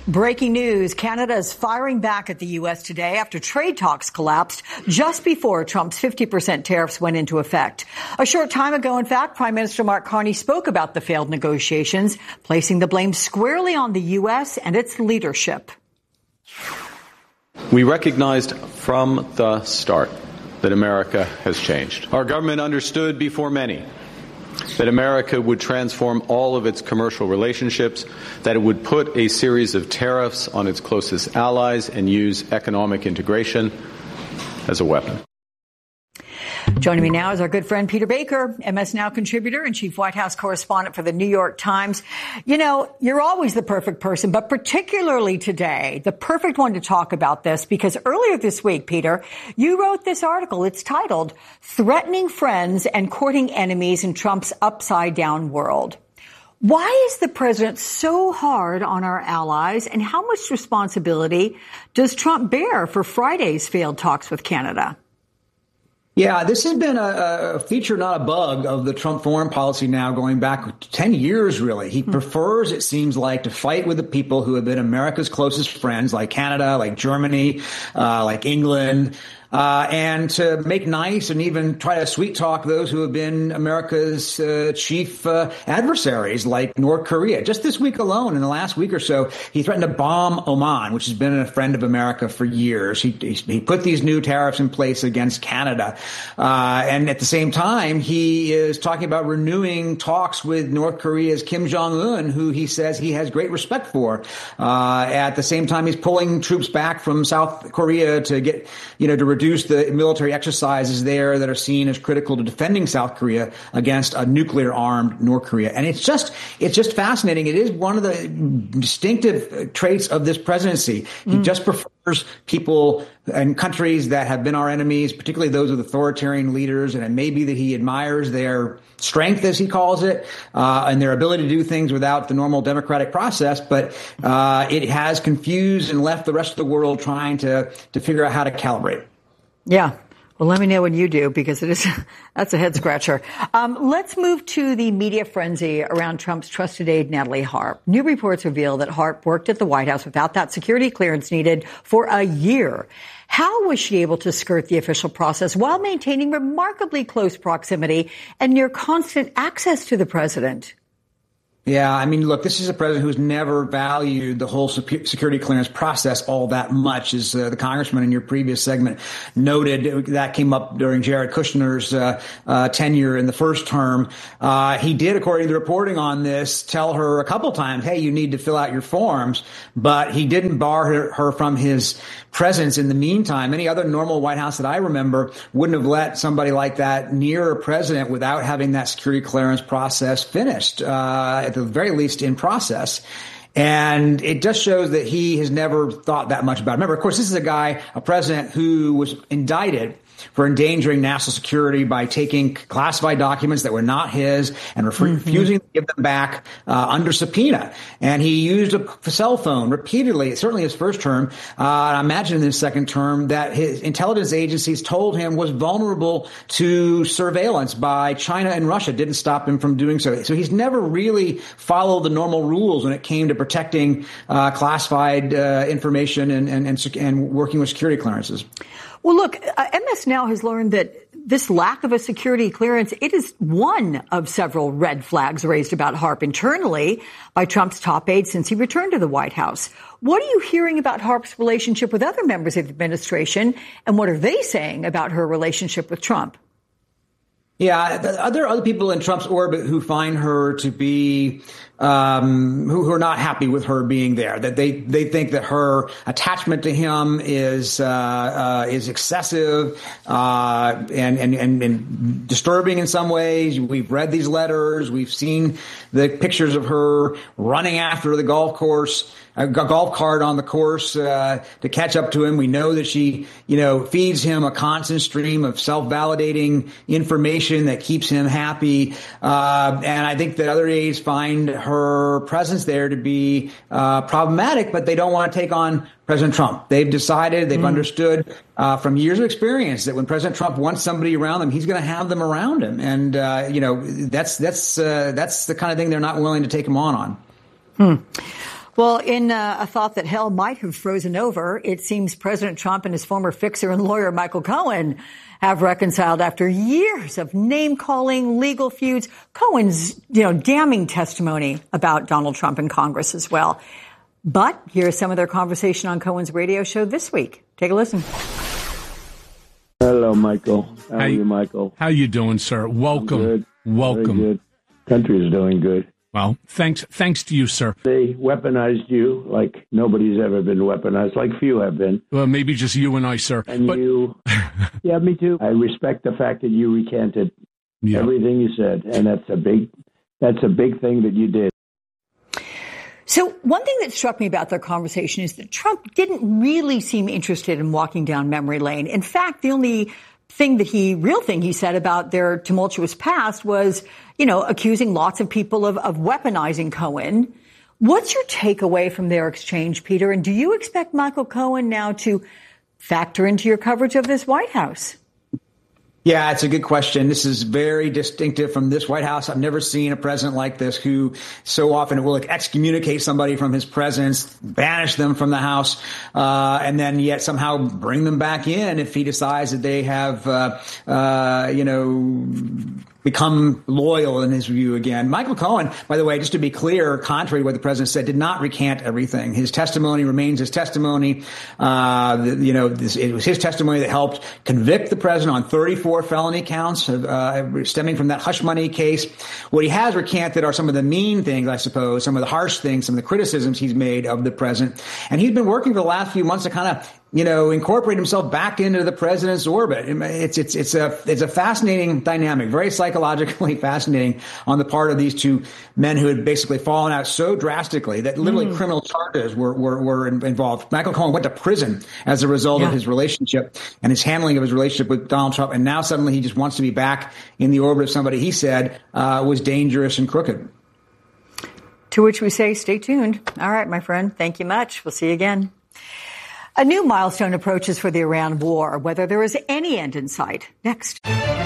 Breaking news. Canada is firing back at the U.S. today after trade talks collapsed just before Trump's 50% tariffs went into effect. A short time ago, in fact, Prime Minister Mark Carney spoke about the failed negotiations, placing the blame squarely on the U.S. and its leadership. We recognized from the start that America has changed. Our government understood before many that America would transform all of its commercial relationships, that it would put a series of tariffs on its closest allies and use economic integration as a weapon. Joining me now is our good friend Peter Baker, MS Now contributor and chief White House correspondent for the New York Times. You know, you're always the perfect person, but particularly today, the perfect one to talk about this, because earlier this week, Peter, you wrote this article. It's titled "Threatening Friends and Courting Enemies in Trump's Upside Down World." Why is the president so hard on our allies, and how much responsibility does Trump bear for Friday's failed talks with Canada? Yeah, this has been a feature, not a bug, of the Trump foreign policy now going back 10 years, really. He prefers, it seems like, to fight with the people who have been America's closest friends, like Canada, like Germany, like England, and to make nice and even try to sweet talk those who have been America's chief adversaries, like North Korea. Just this week alone, in the last week or so, he threatened to bomb Oman, which has been a friend of America for years. He put these new tariffs in place against Canada. And at the same time, he is talking about renewing talks with North Korea's Kim Jong-un, who he says he has great respect for. At the same time, he's pulling troops back from South Korea to get, to reduce the military exercises there that are seen as critical to defending South Korea against a nuclear-armed North Korea. And it's just fascinating. It is one of the distinctive traits of this presidency. He just prefers people and countries that have been our enemies, particularly those with authoritarian leaders. And it may be that he admires their strength, as he calls it, and their ability to do things without the normal democratic process. But it has confused and left the rest of the world trying to figure out how to calibrate. Yeah. Well, let me know when you do, because that's a head scratcher. Let's move to the media frenzy around Trump's trusted aide, Natalie Harp. New reports reveal that Harp worked at the White House without that security clearance needed for a year. How was she able to skirt the official process while maintaining remarkably close proximity and near constant access to the president? Yeah, I mean, look, this is a president who's never valued the whole security clearance process all that much, as the congressman in your previous segment noted. That came up during Jared Kushner's tenure in the first term. He did, according to the reporting on this, tell her a couple times, hey, you need to fill out your forms, but he didn't bar her from his presence in the meantime. Any other normal White House that I remember wouldn't have let somebody like that near a president without having that security clearance process finished, at the very least in process. And it just shows that he has never thought that much about it. Remember, of course, this is a president who was indicted for endangering national security by taking classified documents that were not his and refusing to give them back under subpoena. And he used a cell phone repeatedly, certainly his first term. I imagine in his second term that his intelligence agencies told him was vulnerable to surveillance by China and Russia. Didn't stop him from doing so. So he's never really followed the normal rules when it came to protecting classified information and working with security clearances. Well, look, MS Now has learned that this lack of a security clearance, it is one of several red flags raised about Harp internally by Trump's top aide since he returned to the White House. What are you hearing about Harp's relationship with other members of the administration, and what are they saying about her relationship with Trump? Yeah, there are other people in Trump's orbit who find her to be who are not happy with her being there. That they think that her attachment to him is excessive and disturbing in some ways. We've read these letters. We've seen the pictures of her running after the golf cart on the course to catch up to him. We know that she, feeds him a constant stream of self-validating information that keeps him happy. And I think that other aides find her presence there to be problematic, but they don't want to take on President Trump. They've decided, they've understood from years of experience that when President Trump wants somebody around them, he's going to have them around him. And, that's the kind of thing they're not willing to take him on. Well, in a thought that hell might have frozen over, it seems President Trump and his former fixer and lawyer Michael Cohen have reconciled after years of name-calling, legal feuds. Cohen's, damning testimony about Donald Trump in Congress as well. But here's some of their conversation on Cohen's radio show this week. Take a listen. Hello, Michael. How are you, Michael? How you doing, sir? Welcome. Good. Welcome. Very good. Country is doing good. Well, thanks to you, sir. They weaponized you like nobody's ever been weaponized, like few have been. Well, maybe just you and I, sir. And you, yeah, me too. I respect the fact that you recanted everything you said, and that's a big thing that you did. So one thing that struck me about their conversation is that Trump didn't really seem interested in walking down memory lane. In fact, the only real thing he said about their tumultuous past was, accusing lots of people of weaponizing Cohen. What's your takeaway from their exchange, Peter? And do you expect Michael Cohen now to factor into your coverage of this White House? Yeah, it's a good question. This is very distinctive from this White House. I've never seen a president like this who so often will excommunicate somebody from his presence, banish them from the House, and then yet somehow bring them back in if he decides that they have, become loyal in his view again. Michael Cohen, by the way, just to be clear, contrary to what the president said, did not recant everything. His testimony remains his testimony. It was his testimony that helped convict the president on 34 felony counts stemming from that hush money case. What he has recanted are some of the mean things, I suppose, some of the harsh things, some of the criticisms he's made of the president. And he's been working for the last few months to kind of incorporate himself back into the president's orbit. It's a fascinating dynamic, very psychologically fascinating on the part of these two men who had basically fallen out so drastically that literally criminal charges were involved. Michael Cohen went to prison as a result of his relationship and his handling of his relationship with Donald Trump. And now suddenly he just wants to be back in the orbit of somebody he said was dangerous and crooked. To which we say, stay tuned. All right, my friend. Thank you much. We'll see you again. A new milestone approaches for the Iran war, whether there is any end in sight. Next.